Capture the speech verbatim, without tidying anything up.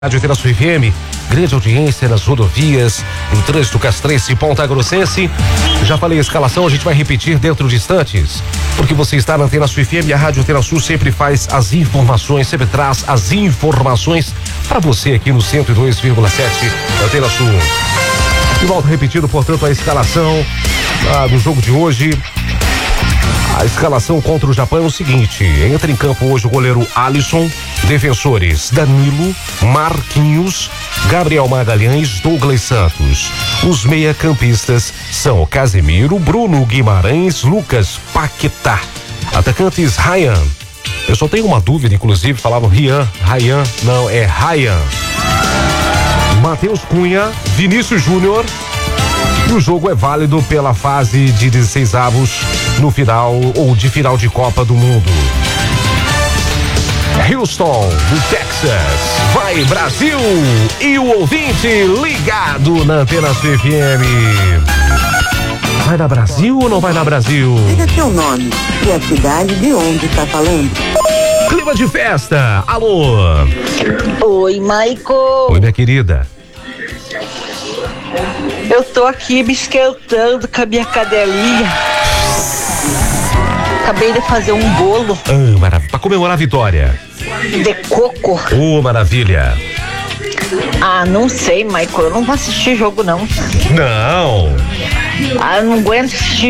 Rádio Teraçu F M, grande audiência nas rodovias, no trânsito castrense e Ponta Grossense. Já falei a escalação, a gente vai repetir dentro de instantes, porque você está na Teraçu F M e a Rádio Teraçu sempre faz as informações, sempre traz as informações para você aqui no cento e dois vírgula sete da Teraçu. E volto repetindo, portanto, a escalação ah, do jogo de hoje. A escalação contra o Japão é o seguinte: entra em campo hoje o goleiro Alisson, defensores Danilo, Marquinhos, Gabriel Magalhães, Douglas Santos. Os meia-campistas são Casemiro, Bruno Guimarães, Lucas Paquetá. Atacantes Ryan. Eu só tenho uma dúvida, inclusive, falavam Rian, Ryan, não, é Ryan. Matheus Cunha, Vinícius Júnior. E o jogo é válido pela fase de dezesseis avos no final ou de final de Copa do Mundo. Houston, do Texas, vai Brasil! E o ouvinte ligado na Antena F M. Vai dar Brasil ou não vai dar Brasil? Diga seu nome e a cidade de onde está falando. Clima de festa, alô! Oi, Maico. Oi, minha querida. Eu tô aqui me esquentando com a minha cadelinha. Acabei de fazer um bolo. Ah, maravilha. Pra comemorar a vitória. De coco. Oh, maravilha. Ah, não sei, Michael. Eu não vou assistir jogo, não. Não. Ah, eu não aguento assistir